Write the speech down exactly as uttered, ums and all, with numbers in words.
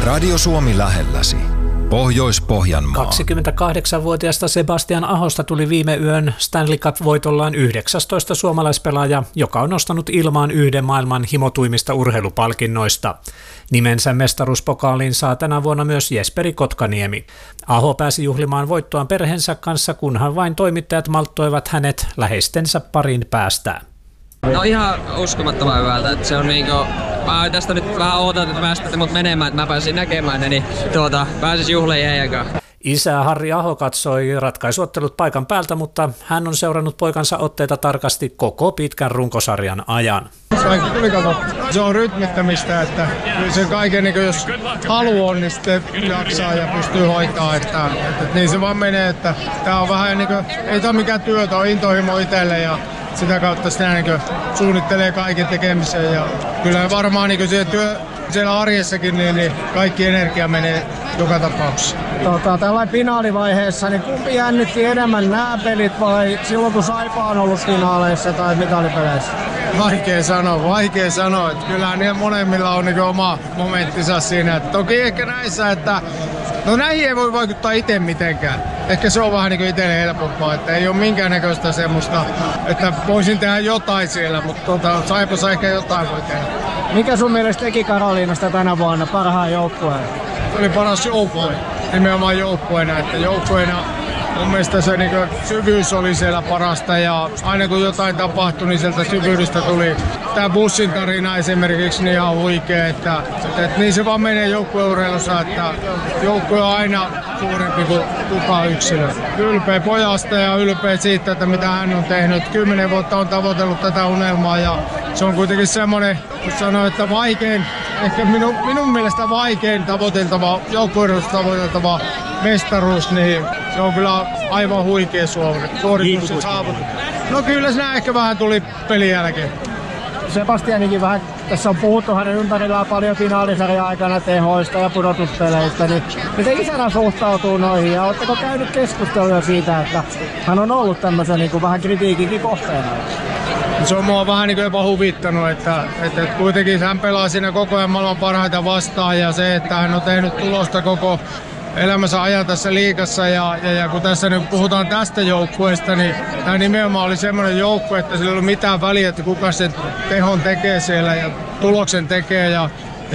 Radio Suomi lähelläsi. Pohjois-Pohjanmaa. kaksikymmentäkahdeksanvuotiaasta Sebastian Ahosta tuli viime yön Stanley Cup-voitollaan yhdeksästoista suomalaispelaaja, joka on nostanut ilmaan yhden maailman himotuimmista urheilupalkinnoista. Nimensä mestaruuspokaaliin saa tänä vuonna myös Jesperi Kotkaniemi. Aho pääsi juhlimaan voittoaan perheensä kanssa, kunhan vain toimittajat malttoivat hänet läheistensä parin päästään. No ihan uskomattoman hyvältä, että se on niinku, mä tästä nyt vähän ootan, että päästätte mut menemään, että mä pääsin näkemään ne, niin tuota, pääsis juhliin heidän kanssa. Isä Harri Aho katsoi ratkaisuottelut paikan päältä, mutta hän on seurannut poikansa otteita tarkasti koko pitkän runkosarjan ajan. Se on rytmittämistä, että se kaiken, niin jos halu on, niin sitten jaksaa ja pystyy hoitaa. Että, että, että niin se vaan menee, että tämä on vähän niin kuin, ei tämä ole mikään työtä, on intohimo itselle ja sitä kautta sitä niin suunnittelee kaiken tekemisen. Ja kyllä varmaan niin siellä, työ, siellä arjessakin niin, niin kaikki energia menee joka tapauksessa. Tota, tällä finaalivaiheessa, niin kumpi jännitti enemmän, nämä pelit vai silloin kun Saipa on ollut finaaleissa tai mitalipeleissä? Vaikea sanoa, vaikea sanoa. Että kyllähän niillä molemmilla on niin oma momenttinsa siinä. Et toki ehkä näissä, että no näihin ei voi vaikuttaa itse mitenkään. Ehkä se on vähän niin kuin itselle helpompaa, että ei ole minkäännäköistä semmoista, että voisin tehdä jotain siellä, mutta tota, Saipassa ehkä jotain voi tehdä. Mikä sun mielestä teki Karoliinasta tänä vuonna parhaan joukkueen? Se oli paras joukkue, nimenomaan joukkueena, että joukkueena mun mielestä se niin syvyys oli siellä parasta ja aina kun jotain tapahtui, niin sieltä syvyydestä tuli. Tämä bussin tarina esimerkiksi niin ihan huikea, että, että, että niin se vaan menee joukkueurheilussa, että joukkue on aina suurempi kuin kukaan yksilö. Ylpeä pojasta ja ylpeä siitä, että mitä hän on tehnyt. Kymmenen vuotta on tavoitellut tätä unelmaa ja se on kuitenkin semmoinen, kun sanoo, että vaikein, ehkä minun, minun mielestä vaikein tavoiteltava, joukkueurheilussa tavoiteltava mestaruus, niin se on kyllä aivan huikea suoritus ja saavutus. No kyllä siinä ehkä vähän tuli pelin jälkeen. Sebastianikin vähän, tässä on puhuttu hänen ympärillään paljon finaalisarjan aikana tehoista ja pudotuspeleistä, niin miten isänä suhtautuu noihin ja oletteko käynyt keskustelua siitä, että hän on ollut tämmöisen niin kuin vähän kritiikinkin kohteena? Se on mua vähän niin kuin jopa huvittanut, että, että, että kuitenkin hän pelaa siinä koko ajan maailman parhaita vastaan ja se, että hän on tehnyt tulosta koko elämänsä ajan tässä liigassa ja, ja, ja kun tässä nyt puhutaan tästä joukkueesta, niin tämä nimenomaan oli semmoinen joukkue, että sillä ei ollut mitään väliä, että kuka sen tehon tekee siellä ja tuloksen tekee ja